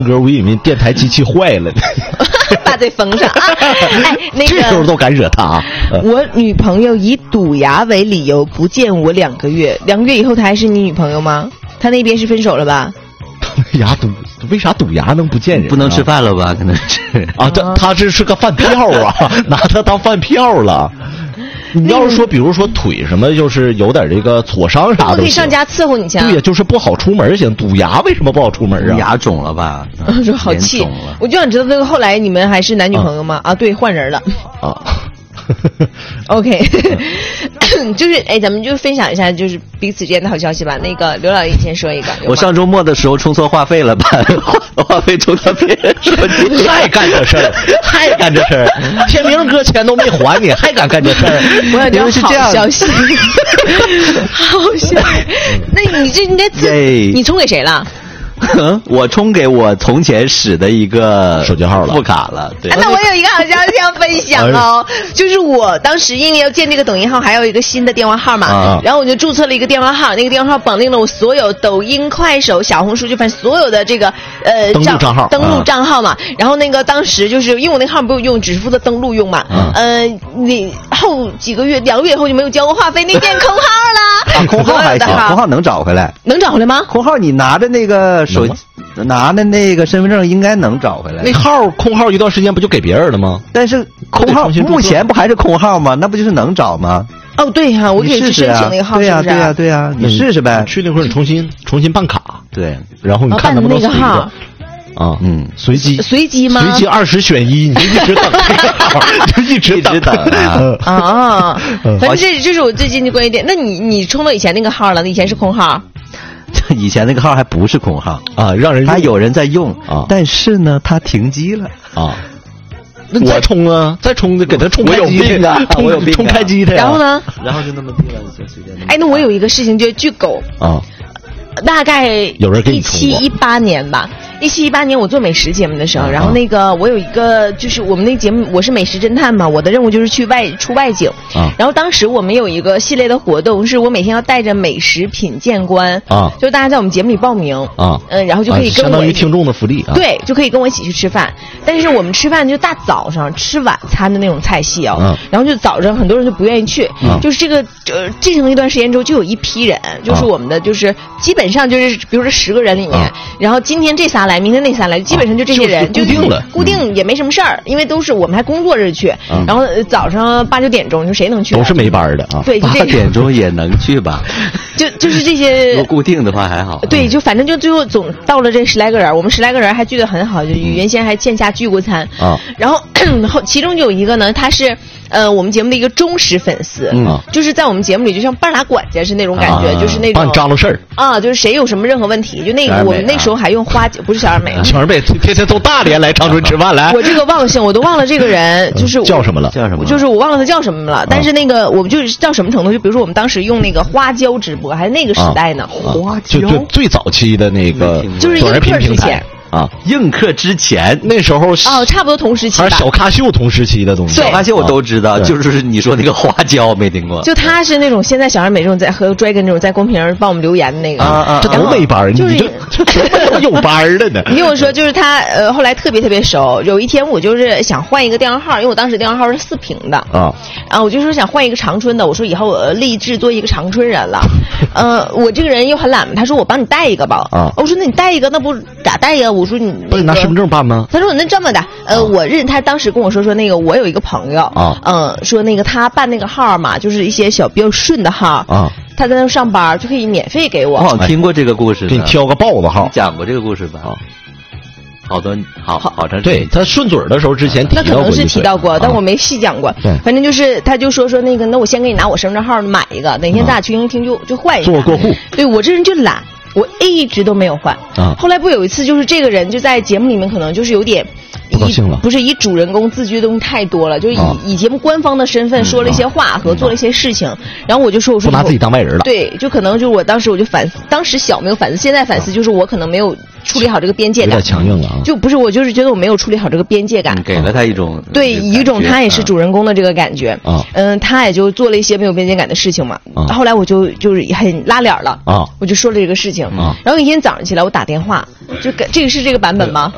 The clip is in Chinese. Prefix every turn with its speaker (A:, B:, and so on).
A: 歌，我以为电台机器坏了呢。
B: 把嘴封上啊！哎，那个
A: 这时候都敢惹他啊！
B: 我女朋友以堵牙为理由不见我2个月，2个月以后她还是你女朋友吗？她那边是分手了吧？
A: 牙堵，为啥堵牙能不见人？
C: 不能吃饭了吧？可能是
A: 啊，他这是个饭票啊，拿他当饭票了。你要是说，比如说腿什么，就是有点这个挫伤啥的，
B: 我可以上家伺候你去。
A: 对呀，就是不好出门行。堵牙为什么不好出门啊？
C: 牙肿了吧？
B: 说好气，我就想知道这个后来你们还是男女朋友吗？啊，对，换人了。啊。OK， 就是哎，咱们就分享一下就是彼此之间的好消息吧。那个刘老爷先说一个。
C: 我上周末的时候充错话费了，把话费充到别人手机，
A: 还干这事儿，还干这事儿。天明哥钱都没还你，还敢干这事儿？
B: 我想讲好消息，好消息。那你这你充给谁了？
C: 我充给我从前使的一个
A: 手机号了，
C: 副卡了。对，
B: 那我有一个好消息要分享哦，就是我当时因为要建这个抖音号，还有一个新的电话号嘛，然后我就注册了一个电话号，那个电话号绑定了我所有抖音、快手、小红书，就反正所有的这个登录账号嘛。然后那个当时就是因为我那个号不用只是负责登录用嘛，你后几个月2个月以后就没有交过话费，那变空号了。
C: 啊，空号还行，空号能找回来，
B: 能找回来吗？
C: 空号你拿着那个手机，拿着那个身份证应该能找回来。
A: 那号空号一段时间不就给别人了吗？
C: 但是空号目前不还是空号吗？那不就是能找吗？
B: 哦，对呀，我可以去申请那个号，
C: 对呀，对呀，对呀，你试试呗。
A: 去那会儿你重新办卡，
C: 对，
A: 然后你看能不能
B: 那个号。
A: 啊，随机
B: 吗？
A: 随机20选1，你就一直等这个号，就一直等
B: 啊。反正这是我最近的关于点。那你充到以前那个号了？那以前是空号？
C: 以前那个号还不是空号
A: 啊，让人
C: 他有人在用啊，但是呢，他停机了
A: 啊。那再充啊，再充给他充开机，
C: 我有病，
A: 充开机的呀。
B: 然后呢？
C: 然后就那么地了，随便。
B: 哎，那我有一个事情，就巨狗
A: 啊，
B: 大概
A: 有人给你充过
B: 17、18年吧。17、18年我做美食节目的时候，然后那个我有一个就是我们那节目我是美食侦探嘛，我的任务就是去出外景然后当时我们有一个系列的活动，是我每天要带着美食品鉴官就是大家在我们节目里报名然后就可以跟我
A: 相当于听众的福利
B: 对，就可以跟我一起去吃饭。但是我们吃饭就大早上吃晚餐的那种菜系然后就早上很多人就不愿意去就是这个进行了一段时间之后，就有一批人就是我们的就是基本上就是比如说10个人里面然后今天这仨来，明天那仨来，基本上就这些人
A: 就固定了，
B: 固定也没什么事儿，因为都是我们还工作日去，然后早上8、9点钟，就谁能去？
A: 都是没班的啊。
B: 对
C: ，8点钟也能去吧？
B: 就是这些。
C: 如果固定的话还好。
B: 对，就反正就最后总到了这10来个人，我们10来个人还聚得很好，就原先还线下聚过餐然后其中就有一个呢，他是我们节目的一个忠实粉丝就是在我们节目里就像半拉管家是那种感觉，就是那种
A: 帮你张罗事儿
B: 就是谁有什么任何问题，就那个我们那时候还用花不是小二美，
A: 小二美天天从大连来长春吃饭来。
B: 我这个忘性我都忘了这个人就是
A: 叫什么了，
B: 就是我忘了他叫什么了。但是那个我们就是到什么程度，就比如说我们当时用那个花椒直播，还是那个时代呢，
C: 花椒
A: 就最早期的那个
B: 就是
A: 短视频平台。
C: 映客之前
A: 那时候
B: 差不多同时期吧，
A: 还是小咖秀同时期的东西。
C: 小咖秀我都知道，就是你说那个花椒没听过。
B: 就他是那种现在小二美这种在和 Dragon 这种在公屏上帮我们留言的那个
A: 这都没班，
B: 就是
A: 有班的呢。
B: 你跟我说，就是他后来特别熟。有一天我就是想换一个电话号，因为我当时电话号是4屏的然后我就说想换一个长春的，我说以后我立志做一个长春人了。我这个人又很懒嘛，他说我帮你带一个吧我说那你带一个那不咋带呀？我说你
A: 不是拿身份证办吗？
B: 他说那这么的我他当时跟我说那个我有一个朋友说那个他办那个号嘛，就是一些比较顺的号他在那上班就可以免费给我。
C: 我好像听过这个故事，
A: 给你挑个豹子号。
C: 讲过这个故事吧？好长时间。
A: 对，他顺嘴的时候之前提到过，
B: 那可能是提到过，但我没细讲过。反正就是他就说那个，那我先给你拿我身份证号买一个，哪天咱俩去听听就换一个。
A: 做过户。
B: 对，我这人就懒。我一直都没有换后来不有一次就是这个人就在节目里面可能就是有点不是以主人公自居的东西太多了，就是以节目官方的身份说了一些话和做了一些事情然后我说
A: 不拿自己当外人了。
B: 对，就可能就是我当时我就反思，当时小没有反思，现在反思就是我可能没有处理好这个边界感，
A: 有点强硬了
B: 就不是我就是觉得我没有处理好这个边界感
C: 给了他一种
B: 对一种他也是主人公的这个感觉他也就做了一些没有边界感的事情嘛后来我就是很拉脸了我就说了这个事情然后一天早上起来我打电话就这个是这个版本吗？